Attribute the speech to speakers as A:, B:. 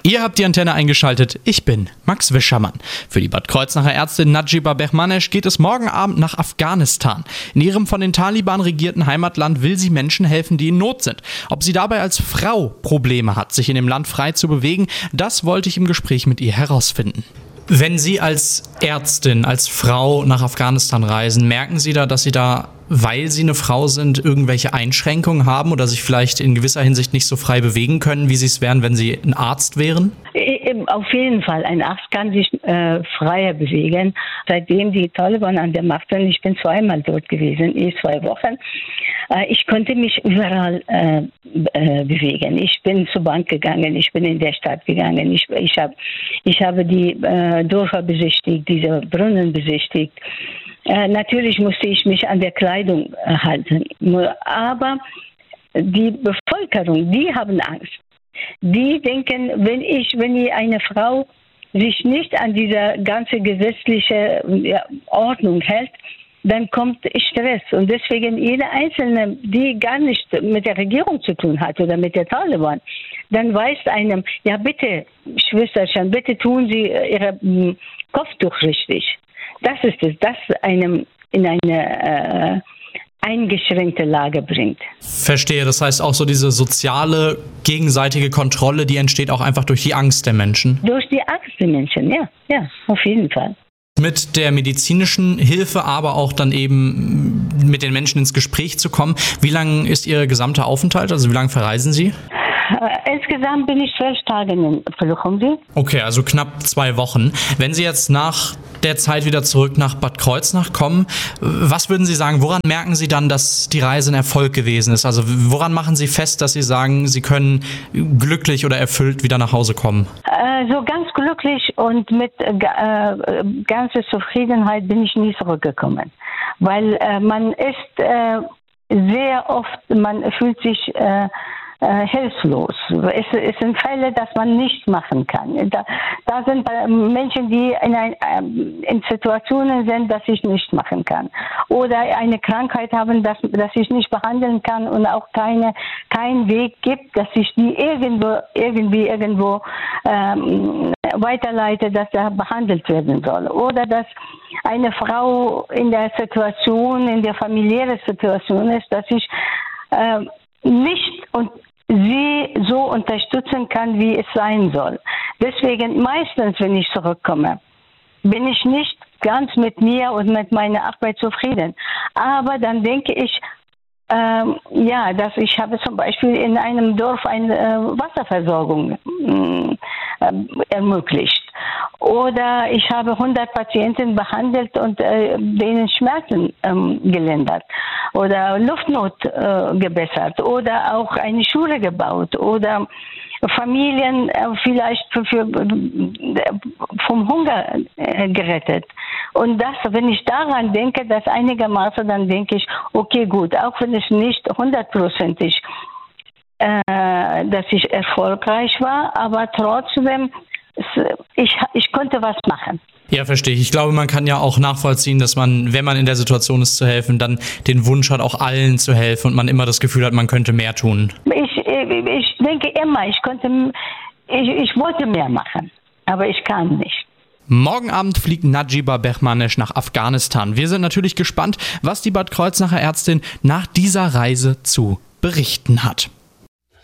A: Ihr habt die Antenne eingeschaltet. Ich bin Max Wischermann. Für die Bad Kreuznacher Ärztin Nadjiba Behmanesh geht es morgen Abend nach Afghanistan. In ihrem von den Taliban regierten Heimatland will sie Menschen helfen, die in Not sind. Ob sie dabei als Frau Probleme hat, sich in dem Land frei zu bewegen, das wollte ich im Gespräch mit ihr herausfinden. Wenn Sie als Ärztin, als Frau nach Afghanistan reisen, merken Sie da, dass Sie da, weil Sie eine Frau sind, irgendwelche Einschränkungen haben oder sich vielleicht in gewisser Hinsicht nicht so frei bewegen können, wie Sie es wären, wenn Sie ein Arzt wären?
B: Auf jeden Fall. Ein Arzt kann sich freier bewegen. Seitdem die Taliban an der Macht sind, ich bin zweimal dort gewesen, 2 Wochen. Ich konnte mich überall bewegen. Ich bin zur Bank gegangen, ich bin in der Stadt gegangen. Ich habe die Dörfer besichtigt, diese Brunnen besichtigt. Natürlich musste ich mich an der Kleidung halten. Aber die Bevölkerung, die haben Angst. Die denken, wenn eine Frau sich nicht an diese ganze gesetzliche Ordnung hält, dann kommt Stress. Und deswegen jede Einzelne, die gar nicht mit der Regierung zu tun hat oder mit der Taliban, dann weiß einem, ja bitte, Schwesterchen, bitte tun Sie Ihr Kopftuch richtig. Das ist es, das einem in eine eingeschränkte Lage bringt.
A: Verstehe, das heißt auch so diese soziale, gegenseitige Kontrolle, die entsteht auch einfach durch die Angst der Menschen?
B: Durch die Angst der Menschen, ja, auf jeden Fall.
A: Mit der medizinischen Hilfe, aber auch dann eben mit den Menschen ins Gespräch zu kommen. Wie lang ist Ihr gesamter Aufenthalt? Also wie lange verreisen Sie?
B: Insgesamt bin ich 12 Tage in Verluchung.
A: Okay, also knapp 2 Wochen. Wenn Sie jetzt nach der Zeit wieder zurück nach Bad Kreuznach kommen, was würden Sie sagen, woran merken Sie dann, dass die Reise ein Erfolg gewesen ist? Also woran machen Sie fest, dass Sie sagen, Sie können glücklich oder erfüllt wieder nach Hause kommen?
B: So ganz glücklich und mit ganzer Zufriedenheit bin ich nie zurückgekommen. Weil man ist sehr oft, man fühlt sich hilflos. Es sind Fälle, dass man nichts machen kann. Da sind Menschen, die in Situationen sind, dass ich nicht machen kann. Oder eine Krankheit haben, dass ich nicht behandeln kann und auch keinen Weg gibt, dass ich die irgendwo weiterleite, dass er behandelt werden soll. Oder dass eine Frau in der familiären Situation ist, dass ich nicht sie so unterstützen kann, wie es sein soll. Deswegen meistens, wenn ich zurückkomme, bin ich nicht ganz mit mir und mit meiner Arbeit zufrieden. Aber dann denke ich, dass ich habe zum Beispiel in einem Dorf eine Wasserversorgung ermöglicht. Oder ich habe 100 Patienten behandelt und denen Schmerzen gelindert. Oder Luftnot gebessert. Oder auch eine Schule gebaut. Oder Familien vielleicht vom Hunger gerettet. Und das, wenn ich daran denke, das einigermaßen, dann denke ich, okay, gut, auch wenn es nicht 100%ig, dass ich erfolgreich war, aber trotzdem, ich konnte was machen.
A: Ja, verstehe ich. Ich glaube, man kann ja auch nachvollziehen, dass man, wenn man in der Situation ist zu helfen, dann den Wunsch hat, auch allen zu helfen und man immer das Gefühl hat, man könnte mehr tun.
B: Ich denke immer, ich wollte mehr machen, aber ich kann nicht.
A: Morgen Abend fliegt Nadjiba Behmanesh nach Afghanistan. Wir sind natürlich gespannt, was die Bad Kreuznacher Ärztin nach dieser Reise zu berichten hat.